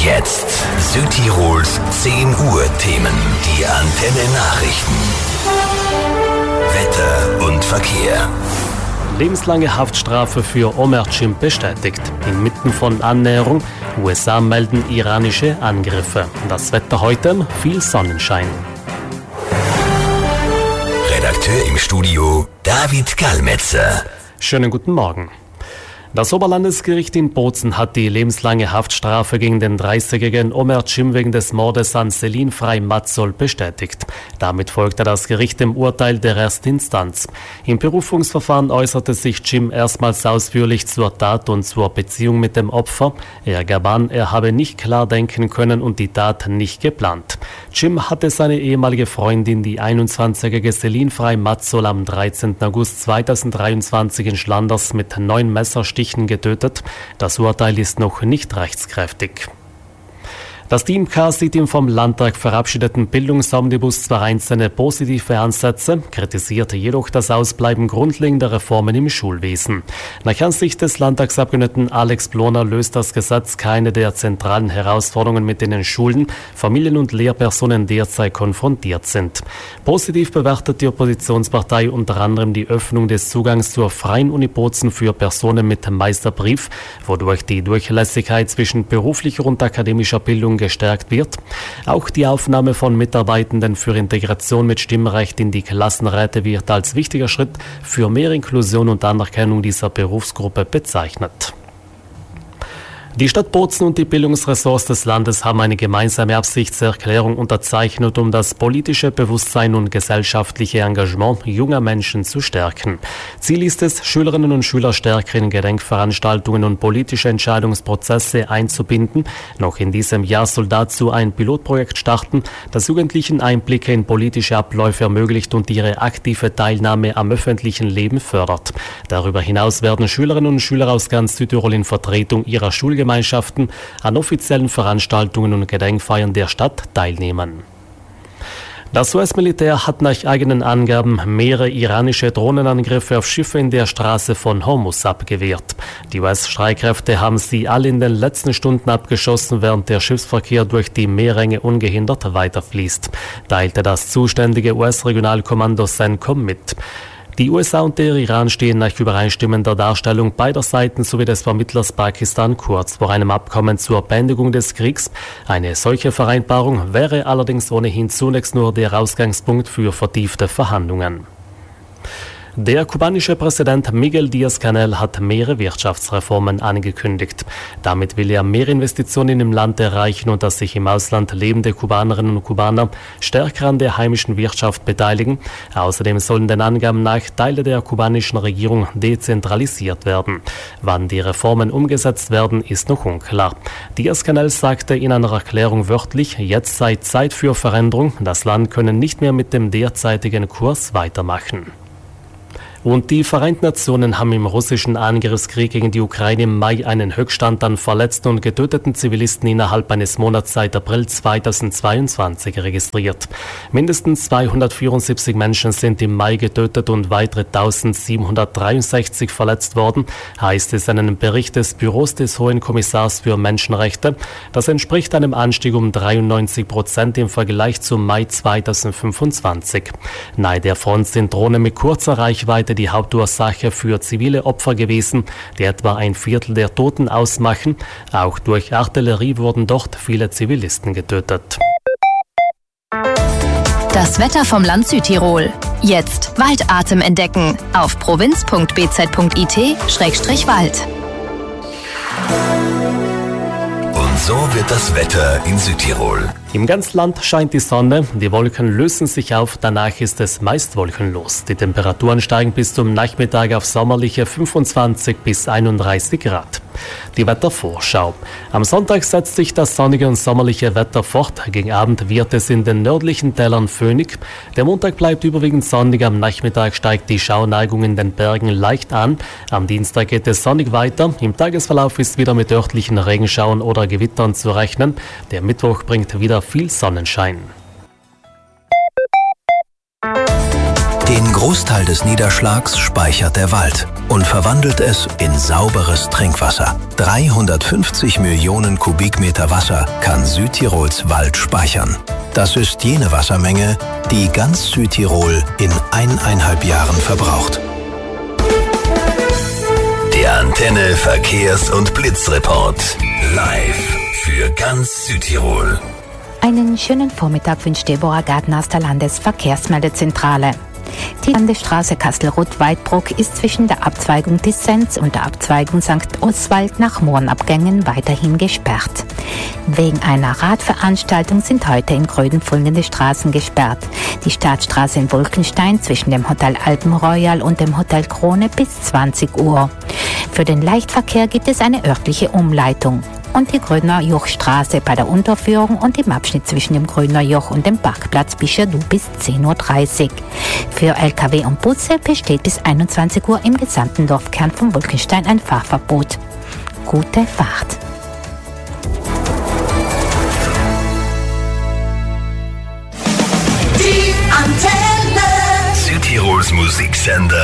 Jetzt Südtirols 10 Uhr Themen. Die Antenne Nachrichten. Wetter und Verkehr. Lebenslange Haftstrafe für Omer Cim bestätigt. Inmitten von Annäherung, USA melden iranische Angriffe. Das Wetter heute, viel Sonnenschein. Redakteur im Studio David Kalmetzer. Schönen guten Morgen. Das Oberlandesgericht in Bozen hat die lebenslange Haftstrafe gegen den 30-jährigen Omer Cim wegen des Mordes an Selin Frey Matzol bestätigt. Damit folgte das Gericht dem Urteil der Erstinstanz. Im Berufungsverfahren äußerte sich Cim erstmals ausführlich zur Tat und zur Beziehung mit dem Opfer. Er gab an, er habe nicht klar denken können und die Tat nicht geplant. Cim hatte seine ehemalige Freundin, die 21-jährige Selin Frey Matzol, am 13. August 2023 in Schlanders mit 9 Messerstichen getötet. Das Urteil ist noch nicht rechtskräftig. Das Team K sieht im vom Landtag verabschiedeten Bildungsomnibus zwar einzelne positive Ansätze, kritisierte jedoch das Ausbleiben grundlegender Reformen im Schulwesen. Nach Ansicht des Landtagsabgeordneten Alex Ploner löst das Gesetz keine der zentralen Herausforderungen, mit denen Schulen, Familien und Lehrpersonen derzeit konfrontiert sind. Positiv bewertet die Oppositionspartei unter anderem die Öffnung des Zugangs zur Freien Uni Bozen für Personen mit Meisterbrief, wodurch die Durchlässigkeit zwischen beruflicher und akademischer Bildung gestärkt wird. Auch die Aufnahme von Mitarbeitenden für Integration mit Stimmrecht in die Klassenräte wird als wichtiger Schritt für mehr Inklusion und Anerkennung dieser Berufsgruppe bezeichnet. Die Stadt Bozen und die Bildungsressorts des Landes haben eine gemeinsame Absichtserklärung unterzeichnet, um das politische Bewusstsein und gesellschaftliche Engagement junger Menschen zu stärken. Ziel ist es, Schülerinnen und Schüler stärker in Gedenkveranstaltungen und politische Entscheidungsprozesse einzubinden. Noch in diesem Jahr soll dazu ein Pilotprojekt starten, das Jugendlichen Einblicke in politische Abläufe ermöglicht und ihre aktive Teilnahme am öffentlichen Leben fördert. Darüber hinaus werden Schülerinnen und Schüler aus ganz Südtirol in Vertretung ihrer Schulgemeinschaften an offiziellen Veranstaltungen und Gedenkfeiern der Stadt teilnehmen. Das US-Militär hat nach eigenen Angaben mehrere iranische Drohnenangriffe auf Schiffe in der Straße von Hormuz abgewehrt. Die US-Streitkräfte haben sie alle in den letzten Stunden abgeschossen, während der Schiffsverkehr durch die Meerenge ungehindert weiterfließt, teilte das zuständige US-Regionalkommando CENTCOM mit. Die USA und der Iran stehen nach übereinstimmender Darstellung beider Seiten sowie des Vermittlers Pakistan kurz vor einem Abkommen zur Beendigung des Kriegs. Eine solche Vereinbarung wäre allerdings ohnehin zunächst nur der Ausgangspunkt für vertiefte Verhandlungen. Der kubanische Präsident Miguel Díaz-Canel hat mehrere Wirtschaftsreformen angekündigt. Damit will er mehr Investitionen im Land erreichen und dass sich im Ausland lebende Kubanerinnen und Kubaner stärker an der heimischen Wirtschaft beteiligen. Außerdem sollen den Angaben nach Teile der kubanischen Regierung dezentralisiert werden. Wann die Reformen umgesetzt werden, ist noch unklar. Díaz-Canel sagte in einer Erklärung wörtlich, jetzt sei Zeit für Veränderung, das Land könne nicht mehr mit dem derzeitigen Kurs weitermachen. Und die Vereinten Nationen haben im russischen Angriffskrieg gegen die Ukraine im Mai einen Höchststand an verletzten und getöteten Zivilisten innerhalb eines Monats seit April 2022 registriert. Mindestens 274 Menschen sind im Mai getötet und weitere 1763 verletzt worden, heißt es in einem Bericht des Büros des Hohen Kommissars für Menschenrechte. Das entspricht einem Anstieg um 93% im Vergleich zum Mai 2025. Nahe der Front sind Drohnen mit kurzer Reichweite die Hauptursache für zivile Opfer gewesen, die etwa ein Viertel der Toten ausmachen. Auch durch Artillerie wurden dort viele Zivilisten getötet. Das Wetter vom Land Südtirol. Jetzt Waldatem entdecken auf provinz.bz.it/Wald. Und so wird das Wetter in Südtirol. Im ganzen Land scheint die Sonne, die Wolken lösen sich auf, danach ist es meist wolkenlos. Die Temperaturen steigen bis zum Nachmittag auf sommerliche 25 bis 31 Grad. Die Wettervorschau. Am Sonntag setzt sich das sonnige und sommerliche Wetter fort. Gegen Abend wird es in den nördlichen Tälern föhnig. Der Montag bleibt überwiegend sonnig. Am Nachmittag steigt die Schauerneigung in den Bergen leicht an. Am Dienstag geht es sonnig weiter. Im Tagesverlauf ist wieder mit örtlichen Regenschauern oder Gewittern zu rechnen. Der Mittwoch bringt wieder viel Sonnenschein. Den Großteil des Niederschlags speichert der Wald. und verwandelt es in sauberes Trinkwasser. 350 Millionen Kubikmeter Wasser kann Südtirols Wald speichern. Das ist jene Wassermenge, die ganz Südtirol in 1,5 Jahren verbraucht. Der Antenne Verkehrs- und Blitzreport. Live für ganz Südtirol. Einen schönen Vormittag wünscht Deborah Gardner aus der Landesverkehrsmeldezentrale. Die Landesstraße Kastelruth-Weidbruck ist zwischen der Abzweigung Dissenz und der Abzweigung St. Oswald nach Mohrenabgängen weiterhin gesperrt. Wegen einer Radveranstaltung sind heute in Gröden folgende Straßen gesperrt. Die Staatsstraße in Wolkenstein zwischen dem Hotel Alpenroyal und dem Hotel Krone bis 20 Uhr. Für den Leichtverkehr gibt es eine örtliche Umleitung. Und die Grödner Jochstraße bei der Unterführung und im Abschnitt zwischen dem Grödner Joch und dem Parkplatz Bischadu bis 10.30 Uhr. Für Lkw und Busse besteht bis 21 Uhr im gesamten Dorfkern von Wolkenstein ein Fahrverbot. Gute Fahrt! Die Antenne. Südtirols Musiksender.